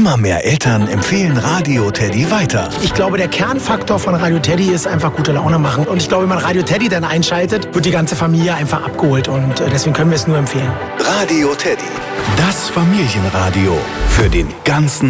Immer mehr Eltern empfehlen Radio Teddy weiter. Ich glaube, der Kernfaktor von Radio Teddy ist einfach gute Laune machen. Und ich glaube, wenn man Radio Teddy dann einschaltet, wird die ganze Familie einfach abgeholt. Und deswegen können wir es nur empfehlen. Radio Teddy, das Familienradio für den ganzen